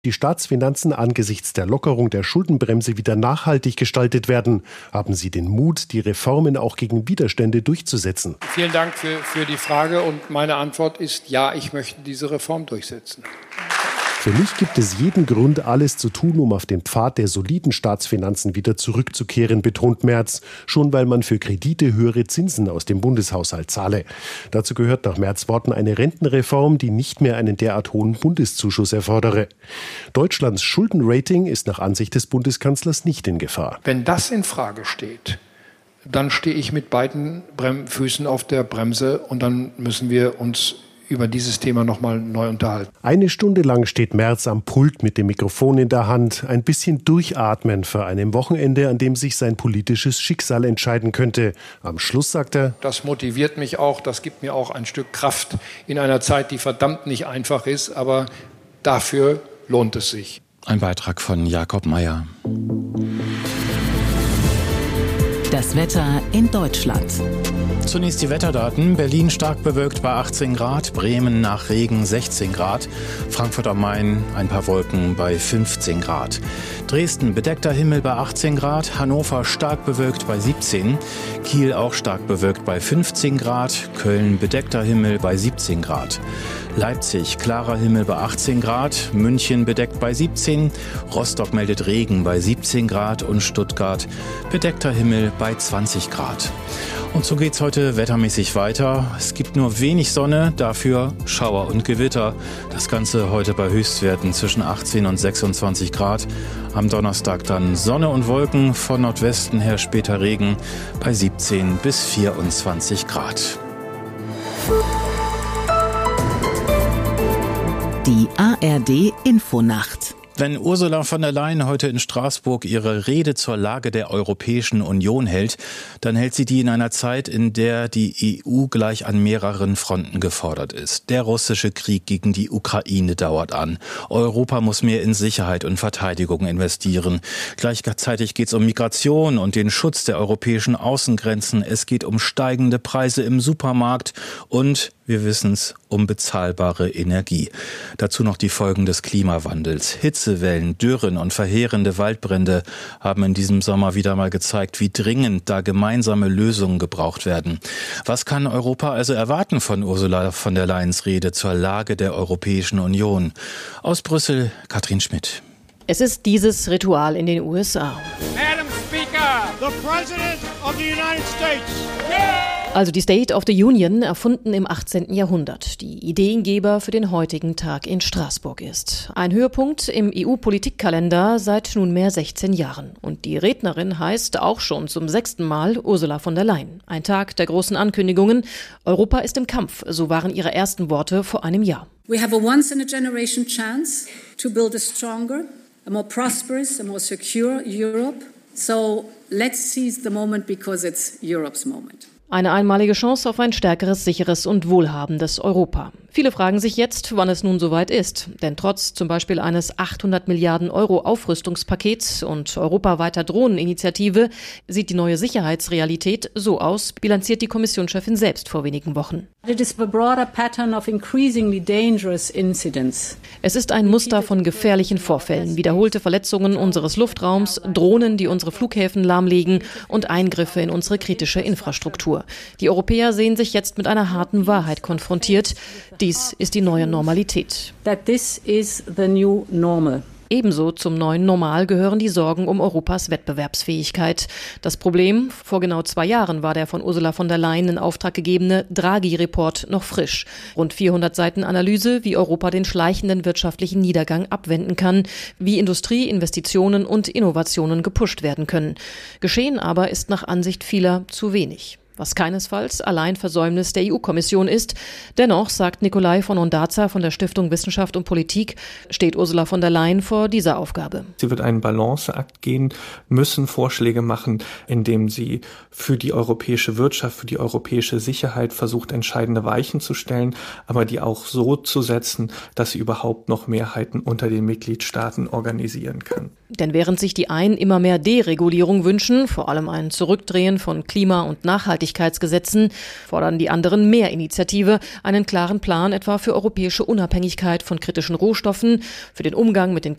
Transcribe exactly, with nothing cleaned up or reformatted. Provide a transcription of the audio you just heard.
die Staatsfinanzen angesichts der Lockerung der Schuldenbremse wieder nachhaltig gestaltet werden. Haben Sie den Mut, die Reformen auch gegen Widerstände durchzusetzen? Vielen Dank für, für die Frage und meine Antwort ist ja, ich möchte diese Reform durchsetzen. Für mich gibt es jeden Grund, alles zu tun, um auf den Pfad der soliden Staatsfinanzen wieder zurückzukehren, betont Merz. Schon weil man für Kredite höhere Zinsen aus dem Bundeshaushalt zahle. Dazu gehört nach Merz' Worten eine Rentenreform, die nicht mehr einen derart hohen Bundeszuschuss erfordere. Deutschlands Schuldenrating ist nach Ansicht des Bundeskanzlers nicht in Gefahr. Wenn das in Frage steht, dann stehe ich mit beiden Brem- Füßen auf der Bremse und dann müssen wir uns über dieses Thema nochmal neu unterhalten. Eine Stunde lang steht Merz am Pult mit dem Mikrofon in der Hand. Ein bisschen durchatmen vor einem Wochenende, an dem sich sein politisches Schicksal entscheiden könnte. Am Schluss sagt er: Das motiviert mich auch, das gibt mir auch ein Stück Kraft in einer Zeit, die verdammt nicht einfach ist, aber dafür lohnt es sich. Ein Beitrag von Jakob Meyer. Das Wetter in Deutschland. Zunächst die Wetterdaten. Berlin stark bewölkt bei achtzehn Grad, Bremen nach Regen sechzehn Grad, Frankfurt am Main ein paar Wolken bei fünfzehn Grad. Dresden bedeckter Himmel bei achtzehn Grad, Hannover stark bewölkt bei siebzehn, Kiel auch stark bewölkt bei fünfzehn Grad, Köln bedeckter Himmel bei siebzehn Grad. Leipzig klarer Himmel bei achtzehn Grad, München bedeckt bei siebzehn, Rostock meldet Regen bei siebzehn Grad und Stuttgart bedeckter Himmel bei zwanzig Grad. Und so geht's heute wettermäßig weiter. Es gibt nur wenig Sonne, dafür Schauer und Gewitter. Das Ganze heute bei Höchstwerten zwischen achtzehn und sechsundzwanzig Grad. Am Donnerstag dann Sonne und Wolken, von Nordwesten her später Regen bei siebzehn bis vierundzwanzig Grad. Die A R D Infonacht. Wenn Ursula von der Leyen heute in Straßburg ihre Rede zur Lage der Europäischen Union hält, dann hält sie die in einer Zeit, in der die E U gleich an mehreren Fronten gefordert ist. Der russische Krieg gegen die Ukraine dauert an. Europa muss mehr in Sicherheit und Verteidigung investieren. Gleichzeitig geht es um Migration und den Schutz der europäischen Außengrenzen. Es geht um steigende Preise im Supermarkt und, wir wissen es, um bezahlbare Energie. Dazu noch die Folgen des Klimawandels. Hitzewellen, Dürren und verheerende Waldbrände haben in diesem Sommer wieder mal gezeigt, wie dringend da gemeinsame Lösungen gebraucht werden. Was kann Europa also erwarten von Ursula von der Leyens Rede zur Lage der Europäischen Union? Aus Brüssel, Katrin Schmidt. Es ist dieses Ritual in den U S A. Madam Speaker, the President of the United States. Yeah! Also die State of the Union, erfunden im achtzehnten Jahrhundert, die Ideengeber für den heutigen Tag in Straßburg ist. Ein Höhepunkt im E U-Politikkalender seit nunmehr sechzehn Jahren. Und die Rednerin heißt auch schon zum sechsten Mal Ursula von der Leyen. Ein Tag der großen Ankündigungen. Europa ist im Kampf, so waren ihre ersten Worte vor einem Jahr. We have a once-in-a-generation chance to build a stronger, a more prosperous, a more secure Europe. So let's seize the moment because it's Europe's moment. Eine einmalige Chance auf ein stärkeres, sicheres und wohlhabendes Europa. Viele fragen sich jetzt, wann es nun soweit ist. Denn trotz zum Beispiel eines achthundert Milliarden Euro Aufrüstungspakets und europaweiter Drohneninitiative sieht die neue Sicherheitsrealität so aus, bilanziert die Kommissionschefin selbst vor wenigen Wochen. It is a broader pattern of increasingly dangerous incidents. Es ist ein Muster von gefährlichen Vorfällen, wiederholte Verletzungen unseres Luftraums, Drohnen, die unsere Flughäfen lahmlegen und Eingriffe in unsere kritische Infrastruktur. Die Europäer sehen sich jetzt mit einer harten Wahrheit konfrontiert. Dies ist die neue Normalität. That this is the new normal. Ebenso zum neuen Normal gehören die Sorgen um Europas Wettbewerbsfähigkeit. Das Problem, vor genau zwei Jahren war der von Ursula von der Leyen in Auftrag gegebene Draghi-Report noch frisch. Rund vierhundert Seiten Analyse, wie Europa den schleichenden wirtschaftlichen Niedergang abwenden kann, wie Industrie, Investitionen und Innovationen gepusht werden können. Geschehen aber ist nach Ansicht vieler zu wenig. Was keinesfalls allein Versäumnis der E U-Kommission ist. Dennoch, sagt Nikolai von Ondarza von der Stiftung Wissenschaft und Politik, steht Ursula von der Leyen vor dieser Aufgabe. Sie wird einen Balanceakt gehen müssen, Vorschläge machen, indem sie für die europäische Wirtschaft, für die europäische Sicherheit versucht, entscheidende Weichen zu stellen, aber die auch so zu setzen, dass sie überhaupt noch Mehrheiten unter den Mitgliedstaaten organisieren kann. Denn während sich die einen immer mehr Deregulierung wünschen, vor allem ein Zurückdrehen von Klima- und Nachhaltigkeit, Nachhaltigkeitsgesetzen, fordern die anderen mehr Initiative, einen klaren Plan etwa für europäische Unabhängigkeit von kritischen Rohstoffen, für den Umgang mit den